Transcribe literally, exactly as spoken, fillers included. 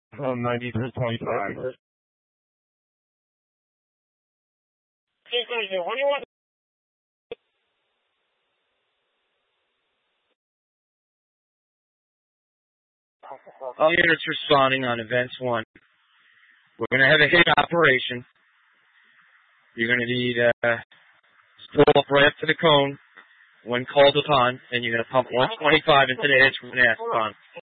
Um, ninety-three twenty-five. What do you want? All units responding on events one. We're going to have a hit operation. You're going to need uh, pull up right up to the cone when called upon, and you're going to pump one twenty-five into the edge from an aspon.